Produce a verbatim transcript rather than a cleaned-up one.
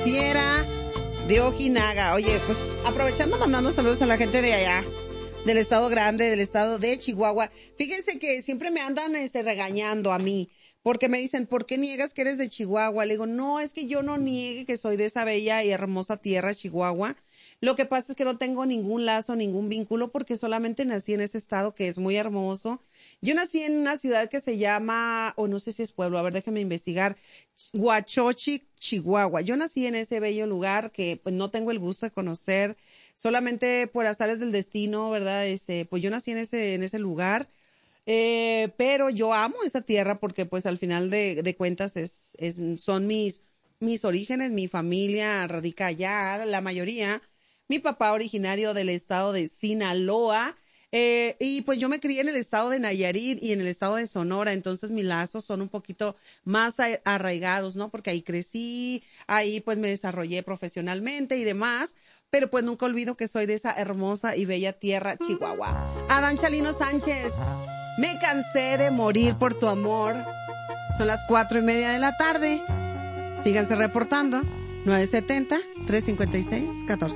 fiera de Ojinaga. Oye, pues aprovechando mandando saludos a la gente de allá, del estado grande, del estado de Chihuahua. Fíjense que siempre me andan este, regañando a mí, porque me dicen, ¿por qué niegas que eres de Chihuahua? Le digo, no, es que yo no niegue que soy de esa bella y hermosa tierra, Chihuahua. Lo que pasa es que no tengo ningún lazo, ningún vínculo, porque solamente nací en ese estado que es muy hermoso. Yo nací en una ciudad que se llama, o no sé si es pueblo, a ver, déjame investigar, Huachochi, Chihuahua. Yo nací en ese bello lugar que pues no tengo el gusto de conocer, solamente por azares del destino, ¿verdad? Este, pues yo nací en ese, en ese lugar. Eh, pero yo amo esa tierra porque pues al final de, de cuentas es, es, son mis, mis orígenes, mi familia radica allá, la mayoría. Mi papá originario del estado de Sinaloa, eh, y pues yo me crié en el estado de Nayarit y en el estado de Sonora, entonces mis lazos son un poquito más a- arraigados, ¿no? Porque ahí crecí, ahí pues me desarrollé profesionalmente y demás, pero pues nunca olvido que soy de esa hermosa y bella tierra, Chihuahua. Adán Chalino Sánchez, me cansé de morir por tu amor. Son las cuatro y media de la tarde. Síganse reportando. nueve siete cero, tres cinco seis, uno cuatro